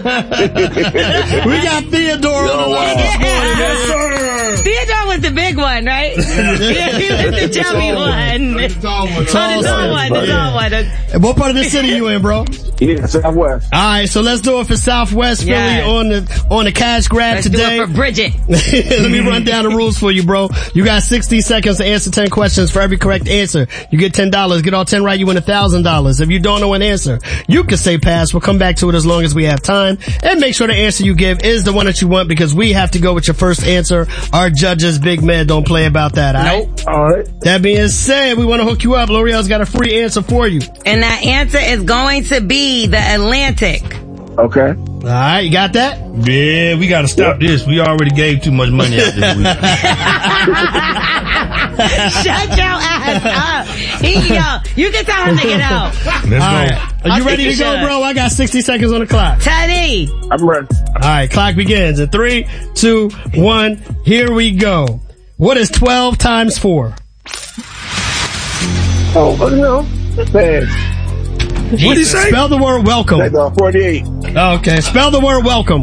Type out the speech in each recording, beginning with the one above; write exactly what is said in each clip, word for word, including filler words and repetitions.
We got Theodore Yo, on the line this morning. Yes, sir. Theodore was the big one, right? Yeah, he was the chubby one. The tall one. The tall one. The tall one. And what part of the city you in, bro? Yeah, Southwest. All right, so let's do it for Southwest Philly yes. on the on the cash grab let's today. Do it for Bridget. Let me run down the rules for you, bro. You got sixty seconds to answer ten questions. For every correct answer, you get ten dollars. Get all ten right, you win one thousand dollars. If you don't know an answer, you can say pass. We'll come back to it as long as we have time. And make sure the answer you give is the one that you want, because we have to go with your first answer. Our judges, big man, don't play about that, all right? Nope. All right. That being said, we want to hook you up. L'Oreal's got a free answer for you. And that answer is going to be the Atlantic. Okay. All right, you got that? Yeah, we got to stop this. We already gave too much money out this week. Shut your ass up. He, yo, you can tell him to get out. Let's All go. right. Are you I ready to think go, you bro? I got sixty seconds on the clock. Teddy. I'm ready. All right, clock begins in three, two, one. Here we go. What is twelve times four? Oh, what the hell? Man. What did he say? Spell the word welcome. That's uh, forty-eight. Okay, spell the word welcome.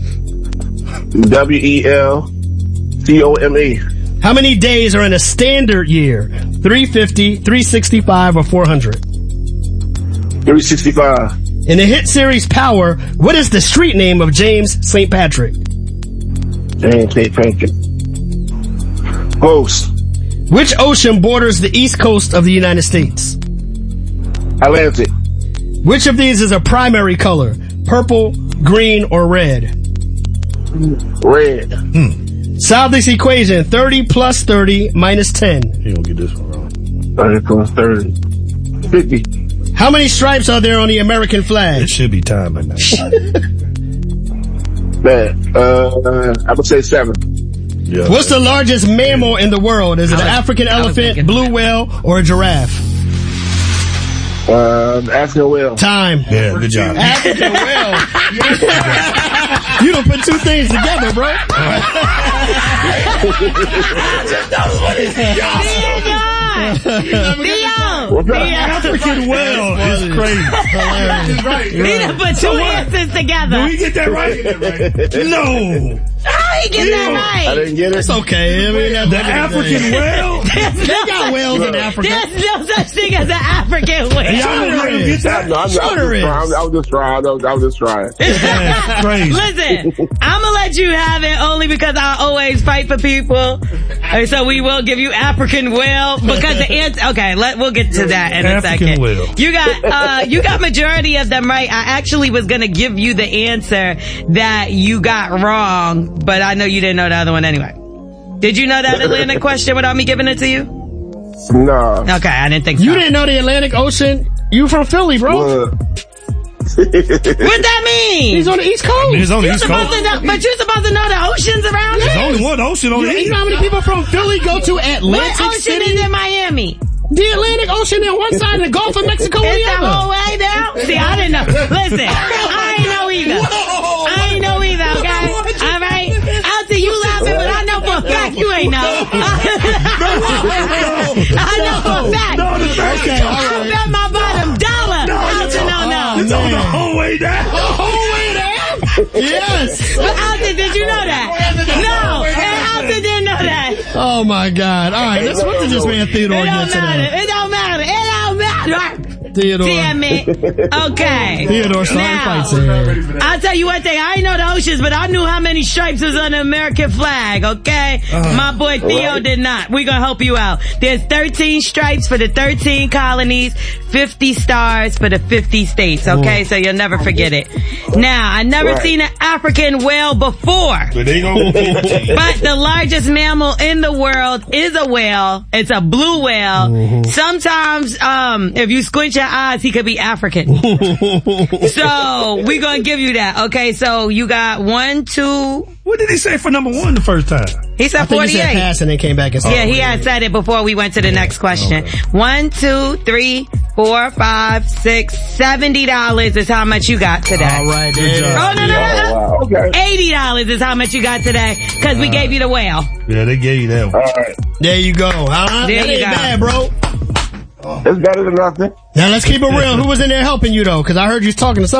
W E L C O M E. How many days are in a standard year? three fifty, three sixty-five, or four hundred? three sixty-five. In the hit series Power, what is the street name of James Saint Patrick? James Saint Patrick. Ghost. Which ocean borders the east coast of the United States? Atlantic. Which of these is a primary color? Purple, green, or red? Red. Hmm. Solve this equation. thirty plus thirty minus ten. He don't get this one wrong. thirty plus thirty. fifty. How many stripes are there on the American flag? It should be time by now. Man, uh, I would say seven. Yeah. What's the largest mammal in the world? Is it an African elephant, blue whale, or a giraffe? Uh, African whale. Time. Yeah, good job. African whale. You don't put two things together, bro. Theo! African whale is crazy. He done put two answers together. Did we get that right? No. How he get that right? I didn't get it. It's okay. I mean, that's The African whale? They got whales in Africa. There's no such thing as an African whale. Y'all know how to get that? No, I'm, Sure I, was there just trying, is. I was just trying. I was, I was just trying. That's crazy. Listen, I'm gonna let you have it only because I always fight for people. And so we will give you African whale because the answer, okay, let, we'll get to that in a African second. whale. You got, uh, you got majority of them right. I actually was gonna give you the answer that you got wrong, but I know you didn't know the other one anyway. Did you know that Atlantic question without me giving it to you? No. Okay, I didn't think so. You didn't know the Atlantic Ocean? You from Philly, bro? Uh, What that mean? He's on the East Coast. He's on the You're East supposed Coast. to know, but you're supposed to know the oceans around There's it. only one ocean on You the know, you East. know how many people from Philly go to What Atlantic ocean City? is in Miami? The Atlantic Ocean on one side and the Gulf of Mexico on It's the the other. whole way down. See, I didn't know. Listen, I ain't know either. I ain't know either, okay? All right? I'll see you laughing, but I know for a fact you ain't know. I know for a fact. Okay, all I right. bet my bottom dollar. I'll see, no, no. It's on the whole way down. The whole way there? Yes. But Alton, did you know that? No, and Alton didn't know that. Oh my God. All right, let's what did this man Theodore It get don't matter. today? It don't matter. It don't matter. Theodore. Damn it. Okay. Theodore starting Now, fights here. I'll tell you one thing. I ain't know the oceans, but I knew how many stripes was on the American flag, okay? Uh-huh. My boy Theo did not. We're gonna help you out. There's thirteen stripes for the thirteen colonies, fifty stars for the fifty states, okay? So you'll never forget it. Now, I never Right. seen an African whale before. But they gonna But the largest mammal in the world is a whale. It's a blue whale. Mm-hmm. Sometimes, um, if you squint your eyes, he could be African. So, we're gonna give you that. Okay, so you got one, two, What did he say for number one the first time? he said I think he said forty-eight. pass and then came back and said. Yeah, he had said it before we went to the next question. Okay. One, two, three, four, five, six, seventy dollars is how much you got today. All right, good job. Oh, no, no, no, no. wow. Okay. eighty dollars is how much you got today, cause we gave you the whale. Yeah, they gave you that one. All right. There you go. Huh? There That you ain't go. bad, bro. It's better than nothing. Now let's keep it real. Who was in there helping you though? Cause I heard you talking to somebody.